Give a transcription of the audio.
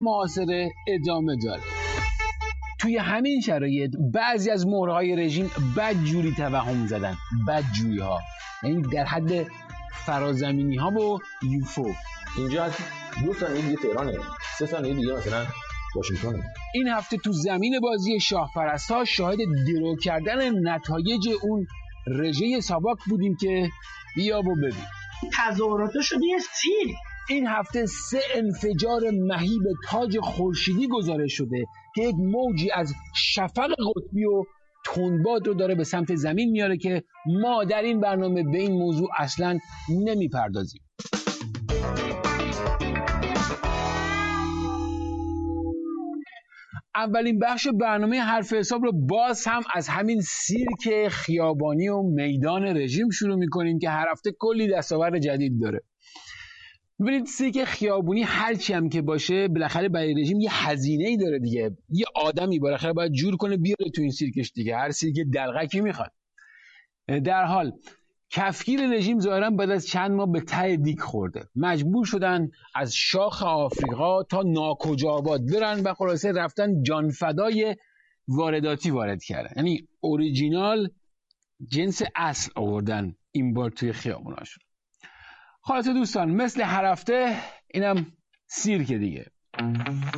معاصره ادامه داره. توی همین شرایط بعضی از مهرهای رژیم بدجوری توهم زدن، بدجوری ها، یعنی در حد فرازمینی ها و یوفو. اینجا از 2 ثانیه دیگه تهرانه، 3 ثانیه دیگه مثلا واشنگتن. این هفته تو زمین بازی شاهپرست‌ها شاهد درو کردن نتایج اون رژه ساواک بودیم که بیا و ببین. تظاهرات شده یه سیر. این هفته 3 انفجار مهیب تاج خورشیدی گزارش شده که یک موجی از شفق قطبی و تندباد رو داره به سمت زمین میاره که ما در این برنامه به این موضوع اصلاً نمیپردازیم. اولین بخش برنامه حرف حساب رو باز هم از همین سیرک خیابانی و میدان رژیم شروع میکنیم که هر هفته کلی دستاورد جدید داره. ببینید سیرک خیابانی هرچی هم که باشه بالاخره برای رژیم یه هزینه‌ای داره دیگه، یه آدمی بالاخره باید جور کنه بیاره تو این سیرکش دیگه، هر سیرک دلغکی میخواد. در حال کفگیر رژیم ظاهرا بعد از چند ماه به ته دیگ خورده، مجبور شدن از شاخ آفریقا تا ناکجا آباد برن و خلاصه رفتن جانفدای وارداتی وارد کردن، یعنی اوریجینال جنس اصل آوردن این بار توی خیابوناشون. خلاصه دوستان مثل هر هفته اینم سیرک دیگه.